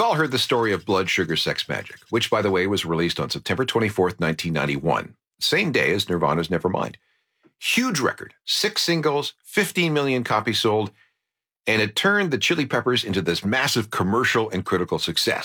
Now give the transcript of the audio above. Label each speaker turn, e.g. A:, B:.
A: all heard the story of Blood Sugar Sex Magik, which, by the way, was released on September 24th, 1991, same day as Nirvana's Nevermind. Huge record, 6 singles, 15 million copies sold, and it turned the Chili Peppers into this massive commercial and critical success.